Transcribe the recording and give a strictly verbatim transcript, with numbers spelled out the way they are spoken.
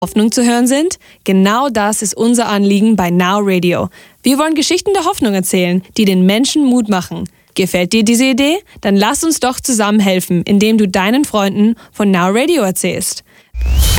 Hoffnung zu hören sind? Genau das ist unser Anliegen bei Now Radio. Wir wollen Geschichten der Hoffnung erzählen, die den Menschen Mut machen. Gefällt dir diese Idee? Dann lass uns doch zusammen helfen, indem du deinen Freunden von Now Radio erzählst.